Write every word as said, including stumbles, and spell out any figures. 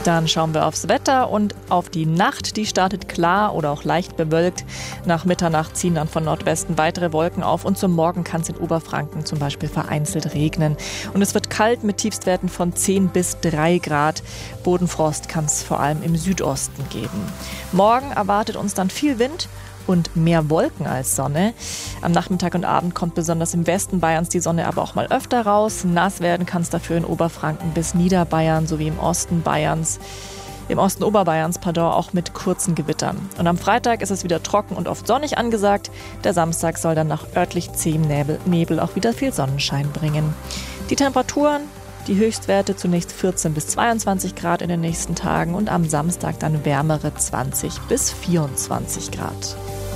Dann schauen wir aufs Wetter und auf die Nacht. Die startet klar oder auch leicht bewölkt. Nach Mitternacht ziehen dann von Nordwesten weitere Wolken auf und zum Morgen kann es in Oberfranken zum Beispiel vereinzelt regnen. Und es wird kalt mit Tiefstwerten von zehn bis drei Grad. Bodenfrost kann es vor allem im Südosten geben. Morgen erwartet uns dann viel Wind und mehr Wolken als Sonne. Am Nachmittag und Abend kommt besonders im Westen Bayerns die Sonne aber auch mal öfter raus. Nass werden kann es dafür in Oberfranken bis Niederbayern sowie im Osten Bayerns, im Osten Oberbayerns, pardon, auch mit kurzen Gewittern. Und am Freitag ist es wieder trocken und oft sonnig angesagt. Der Samstag soll dann nach örtlich zähem Nebel, Nebel auch wieder viel Sonnenschein bringen. Die Temperaturen, die Höchstwerte zunächst vierzehn bis zweiundzwanzig Grad in den nächsten Tagen und am Samstag dann wärmere zwanzig bis vierundzwanzig Grad.